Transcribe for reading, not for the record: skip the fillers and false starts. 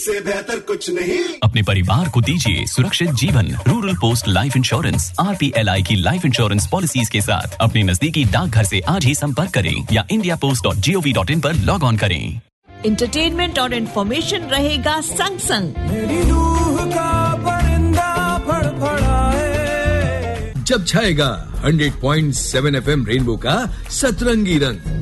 से बेहतर कुछ नहीं। अपने परिवार को दीजिए सुरक्षित जीवन। Rural post life insurance RPLI की लाइफ इंश्योरेंस पॉलिसीज के साथ अपने नजदीकी डाकघर से आज ही संपर्क करें या indiapost.gov.in पर लॉग ऑन करें। इंटरटेनमेंट और इंफॉर्मेशन रहेगा संग संग। मेरी रूह का परिंदा फड़फड़ाए जब छाएगा 100.7 FM रेनबो का सतरंगी रंग।